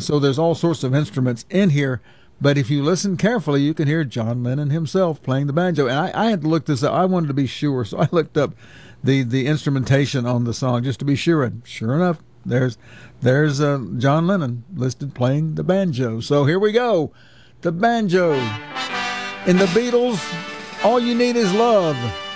So there's all sorts of instruments in here. But if you listen carefully, you can hear John Lennon himself playing the banjo. And I had to look this up. I wanted to be sure, so I looked up the instrumentation on the song just to be sure. And sure enough, there's John Lennon listed playing the banjo. So here we go, the banjo in the Beatles. All You Need Is Love.